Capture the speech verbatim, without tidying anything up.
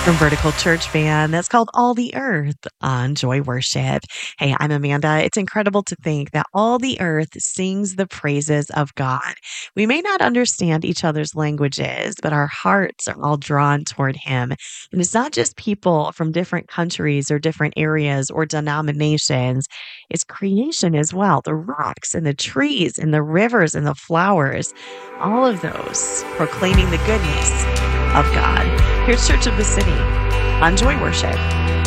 from Vertical Church Band that's called All the Earth on Joy Worship. Hey, I'm Amanda. It's incredible to think that all the earth sings the praises of God. We may not understand each other's languages, but our hearts are all drawn toward Him. And it's not just people from different countries or different areas or denominations, it's creation as well, the rocks and the trees and the rivers and the flowers, all of those proclaiming the goodness of God. Here's Church of the City on Joy Worship.